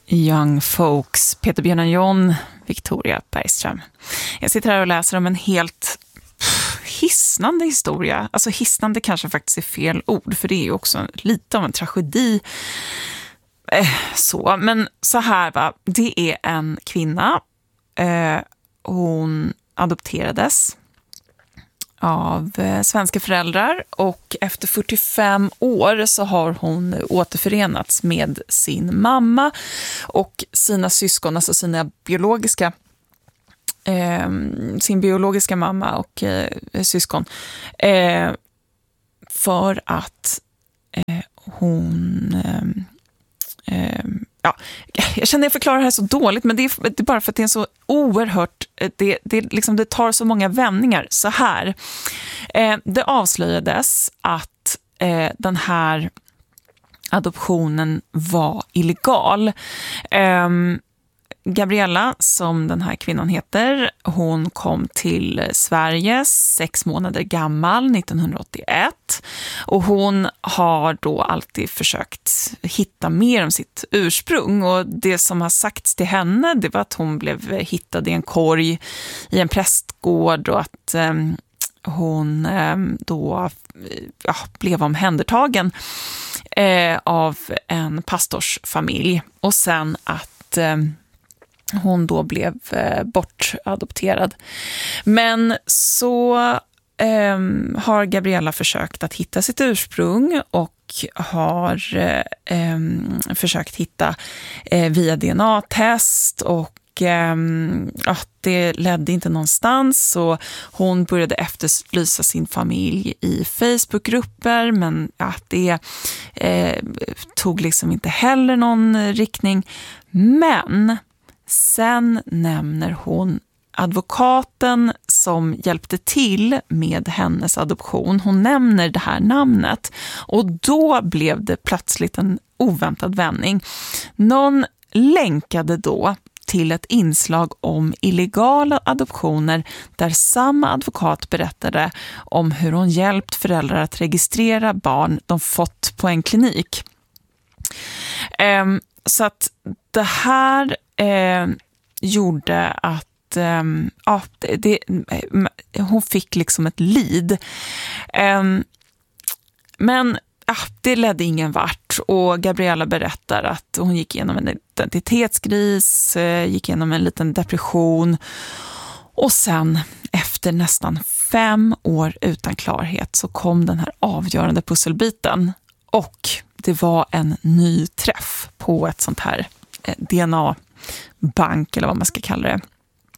Young Folks, Peter Björn John, Victoria Bergström. Jag sitter här och läser om en helt hisnande historia. Alltså hisnande kanske faktiskt är fel ord, för det är ju också lite av en tragedi. Men så här va, det är en kvinna. Hon adopterades av svenska föräldrar och efter 45 år så har hon återförenats med sin mamma och sina syskon, alltså sin biologiska mamma och syskon, för att hon jag känner att jag förklarar det här så dåligt, men det är bara för att det är så oerhört, det tar så många vändningar. Så här, det avslöjades att den här adoptionen var illegal. Gabriella, som den här kvinnan heter, hon kom till Sverige 6 månader gammal 1981 och hon har då alltid försökt hitta mer om sitt ursprung, och det som har sagts till henne, det var att hon blev hittad i en korg i en prästgård och att hon då blev omhändertagen av en pastorsfamilj, och sen att hon då blev bortadopterad. Men så har Gabriella försökt att hitta sitt ursprung och har försökt hitta via DNA-test, och det ledde inte någonstans, så hon började efterlysa sin familj i Facebookgrupper, men det tog liksom inte heller någon riktning. Men sen nämner hon advokaten som hjälpte till med hennes adoption. Hon nämner det här namnet, och då blev det plötsligt en oväntad vändning. Någon länkade då till ett inslag om illegala adoptioner där samma advokat berättade om hur hon hjälpt föräldrar att registrera barn de fått på en klinik. Så att det här gjorde att hon fick liksom ett lead. Men det ledde ingen vart, och Gabriella berättar att hon gick igenom en identitetskris, gick igenom en liten depression, och sen efter nästan 5 år utan klarhet så kom den här avgörande pusselbiten, och det var en ny träff på ett sånt här DNA-bank eller vad man ska kalla det.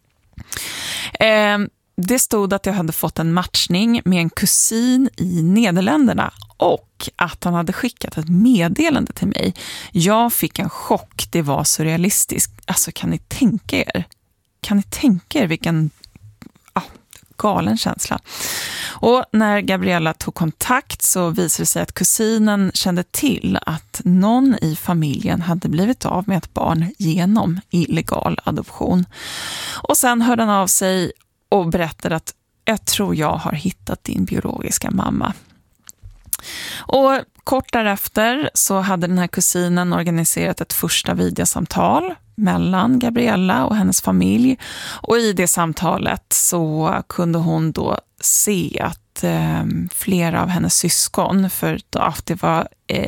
Det stod att jag hade fått en matchning med en kusin i Nederländerna och att han hade skickat ett meddelande till mig. Jag fick en chock, det var surrealistiskt. Alltså kan ni tänka er vilken galen känsla. Och när Gabriella tog kontakt så visade det sig att kusinen kände till att någon i familjen hade blivit av med ett barn genom illegal adoption. Och sen hörde han av sig och berättade att jag tror jag har hittat din biologiska mamma. Och kort därefter så hade den här kusinen organiserat ett första videosamtal mellan Gabriella och hennes familj, och i det samtalet så kunde hon då se att flera av hennes syskon, för det var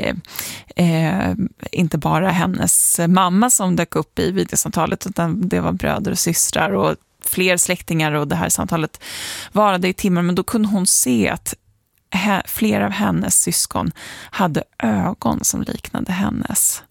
inte bara hennes mamma som dök upp i videosamtalet, utan det var bröder och systrar och fler släktingar, och det här samtalet varade i timmar, men då kunde hon se att flera av hennes syskon hade ögon som liknade hennes.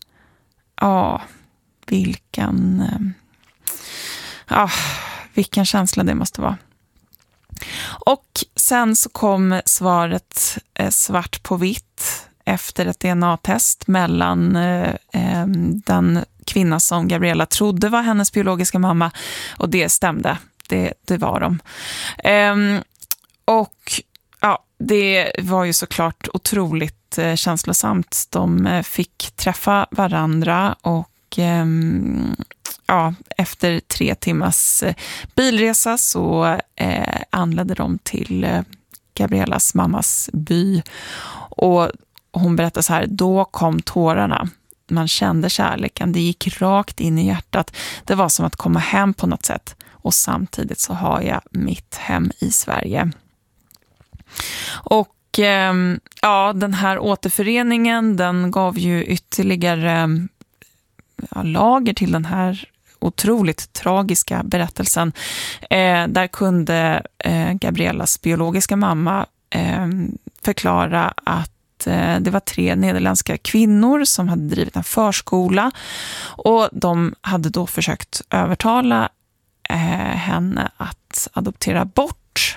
Vilken känsla det måste vara. Och sen så kom svaret svart på vitt efter ett DNA-test mellan den kvinna som Gabriella trodde var hennes biologiska mamma, och det stämde. Det var de. Det var ju såklart otroligt känslosamt. De fick träffa varandra, och efter 3 timmars bilresa så anlände de till Gabriellas mammas by, och hon berättar så här: då kom tårarna. man kände kärleken. Det gick rakt in i hjärtat. Det var som att komma hem på något sätt. Och samtidigt så har jag mitt hem i Sverige. Och den här återföreningen, den gav ju ytterligare lager till den här otroligt tragiska berättelsen. Där kunde Gabrielas biologiska mamma förklara att det var 3 nederländska kvinnor som hade drivit en förskola, och de hade då försökt övertala henne att adoptera bort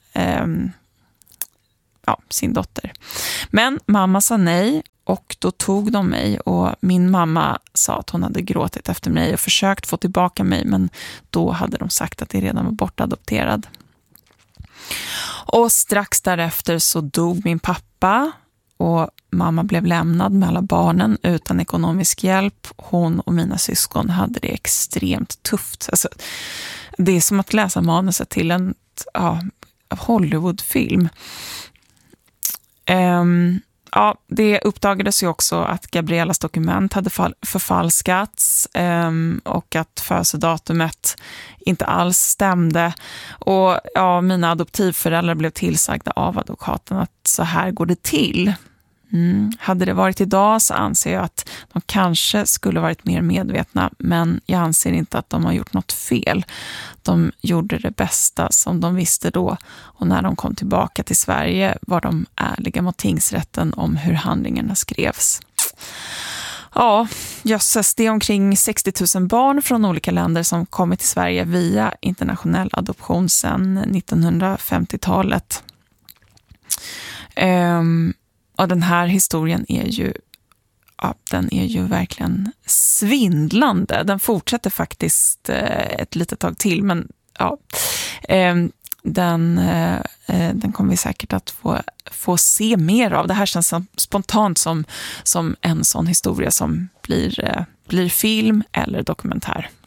sin dotter. Men mamma sa nej, och då tog de mig, och min mamma sa att hon hade gråtit efter mig och försökt få tillbaka mig, men då hade de sagt att det redan var bortadopterad. Och strax därefter så dog min pappa, och mamma blev lämnad med alla barnen utan ekonomisk hjälp. Hon och mina syskon hade det extremt tufft. Alltså, det är som att läsa manuset till en Hollywoodfilm. Det uppdagades ju också att Gabrielas dokument hade förfalskats och att födelsedatumet inte alls stämde. Och mina adoptivföräldrar blev tillsagda av advokaten att så här går det till. Hade det varit idag så anser jag att de kanske skulle varit mer medvetna, men jag anser inte att de har gjort något fel. De gjorde det bästa som de visste då, och när de kom tillbaka till Sverige var de ärliga mot tingsrätten om hur handlingarna skrevs. Ja, jösses, det är omkring 60 000 barn från olika länder som kommit till Sverige via internationell adoption sedan 1950-talet. Och den här historien är ju verkligen svindlande. Den fortsätter faktiskt ett litet tag till, men den kommer vi säkert att få se mer av. Det här känns spontant som en sån historia som blir film eller dokumentär.